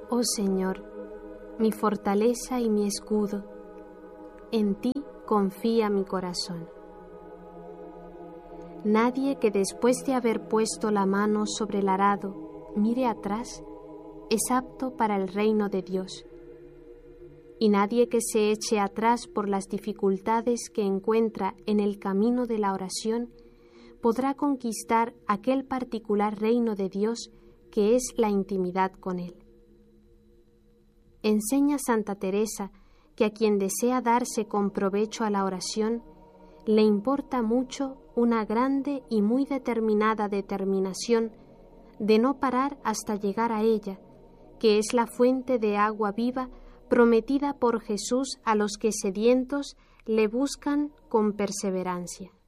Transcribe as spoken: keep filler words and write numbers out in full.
Oh Señor, mi fortaleza y mi escudo, en ti confía mi corazón. Nadie que después de haber puesto la mano sobre el arado mire atrás es apto para el reino de Dios. Y nadie que se eche atrás por las dificultades que encuentra en el camino de la oración podrá conquistar aquel particular reino de Dios que es la intimidad con Él. Enseña Santa Teresa que a quien desea darse con provecho a la oración, le importa mucho una grande y muy determinada determinación de no parar hasta llegar a ella, que es la fuente de agua viva prometida por Jesús a los que sedientos le buscan con perseverancia.